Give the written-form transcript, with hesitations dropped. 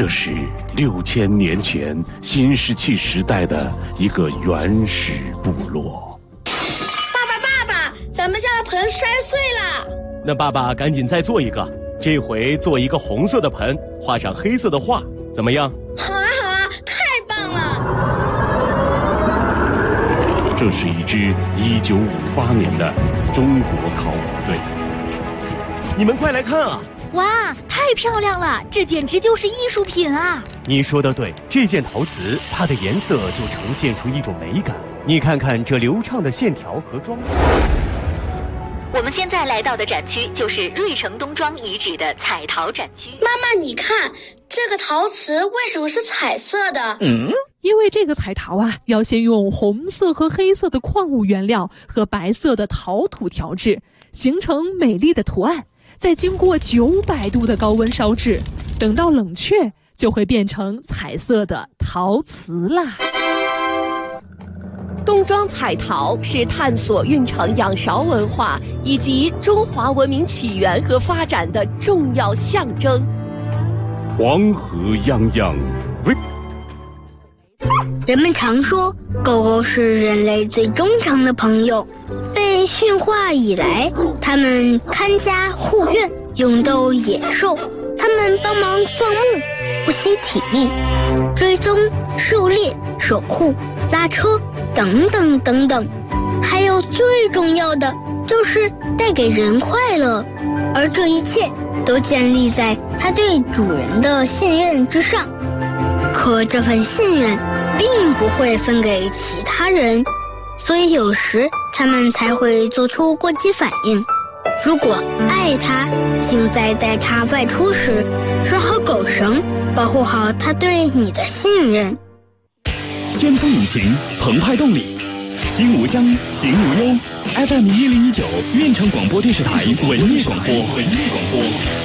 这是6000年前新石器时代的一个原始部落。 爸爸，咱们家的盆摔碎了。 那爸爸赶紧再做一个，这回做一个红色的盆，画上黑色的画，怎么样？ 好啊，太棒了！ 这是一支1958年的中国考古队。 你们快来看啊！ 哇，太漂亮了，这简直就是艺术品啊！ 你说的对，这件陶瓷它的颜色就呈现出一种美感。你看看这流畅的线条和装饰。 我们现在来到的展区就是芮城东庄遗址的彩陶展区。 妈妈，你看这个陶瓷为什么是彩色的？ 因为这个彩陶啊，要先用红色和黑色的矿物原料和白色的陶土调制，形成美丽的图案，再经过900度的高温烧制，等到冷却就会变成彩色的陶瓷啦。 东庄彩陶是探索运城仰韶文化以及中华文明起源和发展的重要象征。 黄河泱泱， 人们常说，狗狗是人类最忠诚的朋友。被驯化以来，它们看家护院，勇斗野兽。它们帮忙放牧，不惜体力，追踪、狩猎、守护、拉车，等等等等。还有最重要的，就是带给人快乐。而这一切都建立在它对主人的信任之上。可这份信任并不会分给其他人，所以有时他们才会做出过激反应。如果爱它，就在带它外出时拴好狗绳，保护好它对你的信任。 先锋引擎，澎湃动力，心无疆，行无忧。FM1019，运城广播电视台文艺广播。